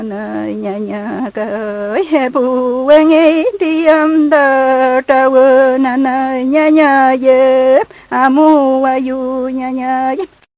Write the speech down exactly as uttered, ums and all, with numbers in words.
nơi nhà nhà cởi hè bù quê nghe đi âm đờ trao nơi nhà nhà dép à mu à du nhà nhà dép